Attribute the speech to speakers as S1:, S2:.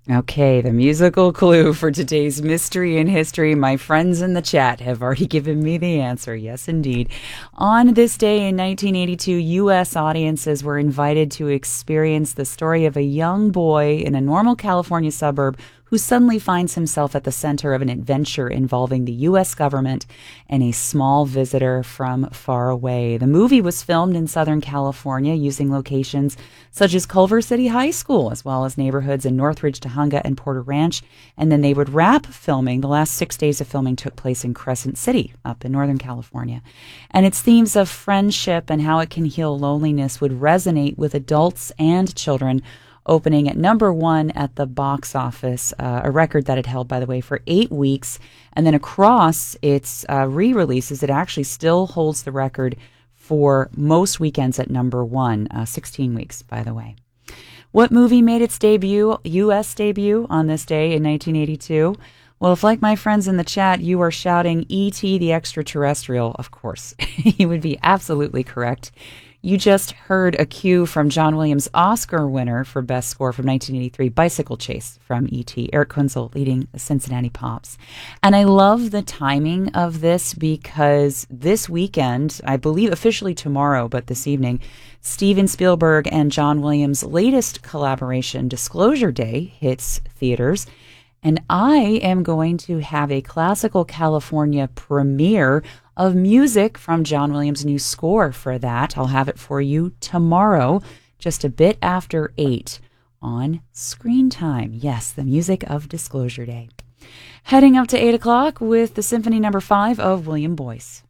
S1: Okay, the musical clue for today's mystery in history. My friends in the chat have already given me the answer. Yes, indeed. On this day in 1982, U.S. audiences were invited to experience the story of a young boy in a normal California suburb who suddenly finds himself at the center of an adventure involving the U.S. government and a small visitor from far away. The movie was filmed in Southern California using locations such as Culver City High School, as well as neighborhoods in Northridge, Tujunga, and Porter Ranch. And then they would wrap filming. The last 6 days of filming took place in Crescent City, up in Northern California. And its themes of friendship and how it can heal loneliness would resonate with adults and children, opening at #1 at the box office, a record that it held, by the way, for 8 weeks. And then across its re-releases, it actually still holds the record for most weekends at #1, 16 weeks, by the way. What movie made its U.S. debut on this day in 1982? Well, if, like my friends in the chat, you are shouting E.T. the Extraterrestrial, of course, you would be absolutely correct. You just heard a cue from John Williams' Oscar winner for Best Score from 1983, Bicycle Chase from E.T., Eric Kunzel leading the Cincinnati Pops. And I love the timing of this because this weekend, I believe officially tomorrow, but this evening, Steven Spielberg and John Williams' latest collaboration, Disclosure Day, hits theaters. And I am going to have a Classical California premiere of music from John Williams' new score for that. I'll have it for you tomorrow, just a bit after 8 on Screen Time. Yes, the music of Disclosure Day. Heading up to 8 o'clock with the Symphony No. 5 of William Boyce.